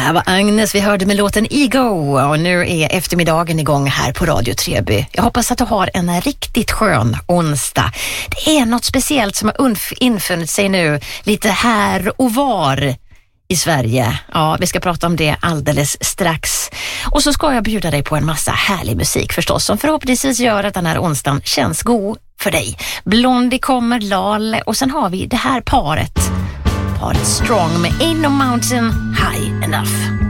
här var Agnes vi hörde med låten Ego och nu är eftermiddagen igång här på Radio Treby. Jag hoppas att du har en riktigt skön onsdag. Det är något speciellt som har infunnit sig nu lite här och var i Sverige. Ja, vi ska prata om det alldeles strax. Och så ska jag bjuda dig på en massa härlig musik förstås som förhoppningsvis gör att den här onsdagen känns god för dig. Blondie kommer, Lale och sen har vi det här paret Strong med Ain't No Mountain High Enough.